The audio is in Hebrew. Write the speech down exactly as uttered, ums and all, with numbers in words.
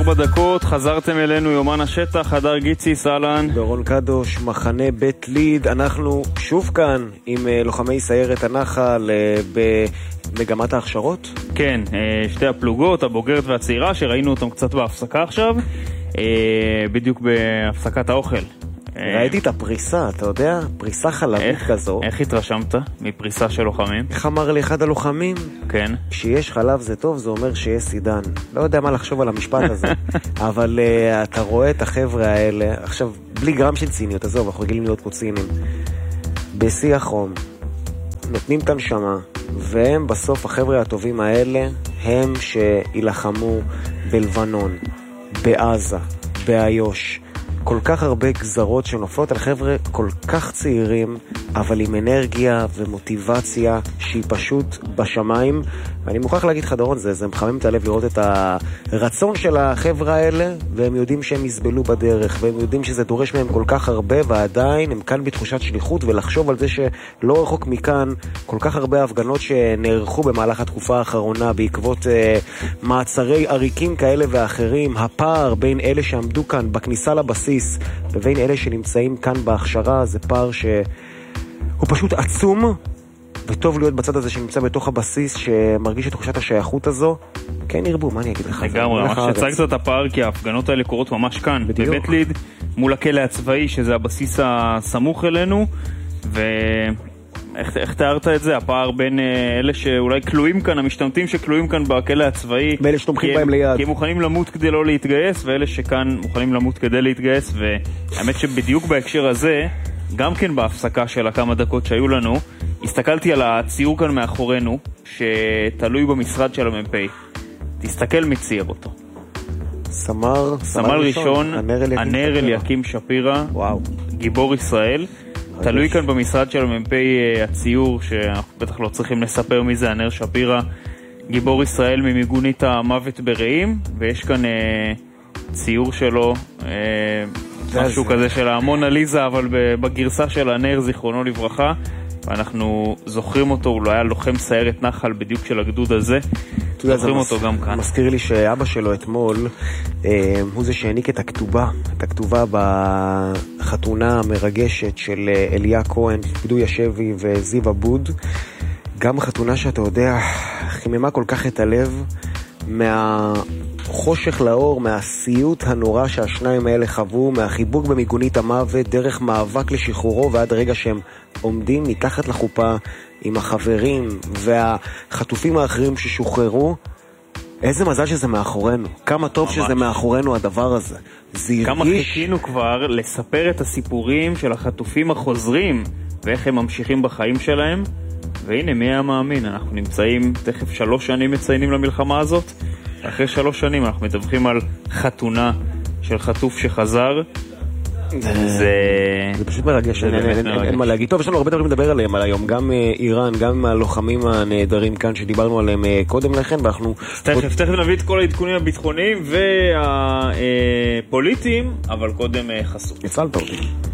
בדקות, חזרתם אלינו יומן השטח, הדר גיציס, אהלן. דורון קדוש, מחנה בית ליד. אנחנו שוב כאן עם לוחמי סיירת הנחל במגמת ההכשרות. כן, שתי הפלוגות, הבוגרת והצעירה, שראינו אותם קצת בהפסקה עכשיו, בדיוק בהפסקת האוכל. ראיתי את הפריסה, אתה יודע? פריסה חלבית כזו. איך התרשמת מפריסה של לוחמים? איך אמר לי אחד הלוחמים? כן. כשיש חלב זה טוב, זה אומר שיש סידן. לא יודע מה לחשוב על המשפט הזה. אבל uh, אתה רואה את החבר'ה האלה, עכשיו, בלי גרם של ציניות, עזוב, אנחנו רגילים להיות פה צינים. בשיא החום, נותנים את הנשמה, והם בסוף, החבר'ה הטובים האלה, הם שילחמו בלבנון, בעזה, באיו"ש. כל כך הרבה גזרות שנופלות על חבר'ה כל כך צעירים, אבל עם אנרגיה ומוטיבציה שהיא פשוט בשמיים. ואני מוכרח להגיד לך, דורון, זה, זה מחמם את הלב לראות את הרצון של החבר'ה האלה, והם יודעים שהם יסבלו בדרך, והם יודעים שזה דורש מהם כל כך הרבה, ועדיין הם כאן בתחושת שליחות, ולחשוב על זה שלא רחוק מכאן, כל כך הרבה הפגנות שנערכו במהלך התקופה האחרונה, בעקבות אה, מעצרי עריקים כאלה ואחרים, הפער בין אלה שעמדו כאן בכניסה לבסיס, ובין אלה שנמצאים כאן בהכשרה, זה פער שהוא פשוט עצום, וטוב להיות בצד הזה שנמצא בתוך הבסיס, שמרגיש את תחושת השייכות הזו. כן ירבו, מה אני אגיד לך? לגמרי, ממש שצגת את הפער, כי ההפגנות האלה קורות ממש כאן, בדיוק. בבית ליד, מול הכלא הצבאי, שזה הבסיס הסמוך אלינו, ואיך איך תיארת את זה? הפער בין אלה שאולי כלואים כאן, המשתמטים שכלואים כאן בכלא הצבאי, ואלה שתומכים בהם ליד. כי הם מוכנים למות כדי לא להתגייס, ואלה שכאן מוכנים למות כדי להתגייס, והאמת שבדיוק בהקשר הזה, גם כן בהפסקה של הכמה דקות שהיו לנו, הסתכלתי על הציור כאן מאחורינו, שתלוי במשרד של המ"פ. תסתכל מי צייר אותו. סמר, סמל ראשון, ענר אליקים שפירא, וואו. גיבור ישראל. תלוי כאן במשרד של המ"פ הציור, שאנחנו בטח לא צריכים לספר מי זה, ענר שפירא, גיבור ישראל ממיגונית המוות ברעים, ויש כאן אה, ציור שלו, אה, משהו כזה של המונה ליזה, אבל בגרסה של ענר, זיכרונו לברכה. ואנחנו זוכרים אותו, הוא לא היה לוחם סיירת נחל בדיוק של הגדוד הזה, זוכרים אותו גם כאן. מזכיר לי שאבא שלו אתמול, אה, הוא זה שהעניק את הכתובה, את הכתובה בחתונה המרגשת של אליה כהן, פדוי השבי וזיו אבוד, גם חתונה שאתה יודע, חיממה כל כך את הלב, מהחושך לאור, מהסיוט הנורא שהשניים האלה חוו, מהחיבוק במיגונית המוות, דרך מאבק לשחרורו, ועד רגע שהם עומדים מתחת לחופה עם החברים והחטופים האחרים ששוחררו. איזה מזל שזה מאחורינו, כמה טוב ממש. שזה מאחורינו הדבר הזה. זה הרגיש... כמה חיכינו כבר לספר את הסיפורים של החטופים החוזרים, ואיך הם ממשיכים בחיים שלהם. והנה, מי היה מאמין? אנחנו נמצאים תכף שלוש שנים מציינים למלחמה הזאת. אחרי שלוש שנים אנחנו מדווחים על חתונה של חטוף שחזר. זה פשוט מרגש, אין מה להגיד. טוב, יש לנו הרבה דברים לדבר עליהם על היום, גם איראן, גם הלוחמים הנהדרים כאן שדיברנו עליהם קודם לכן, ואנחנו... תכף, תכף נביא את כל העדכונים הביטחוניים והפוליטיים, אבל קודם חסות. יצלת אותי.